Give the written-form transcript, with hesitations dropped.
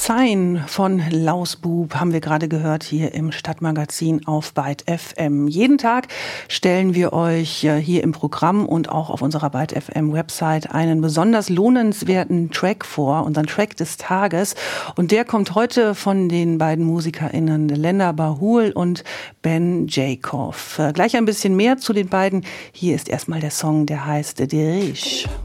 Sein von Lausbub haben wir gerade gehört hier im Stadtmagazin auf Byte FM. Jeden Tag stellen wir euch hier im Programm und auch auf unserer Byte FM Website einen besonders lohnenswerten Track vor, unseren Track des Tages. Und der kommt heute von den beiden MusikerInnen Lena Bahul und Ben Jacob. Gleich ein bisschen mehr zu den beiden. Hier ist erstmal der Song, der heißt De Riche.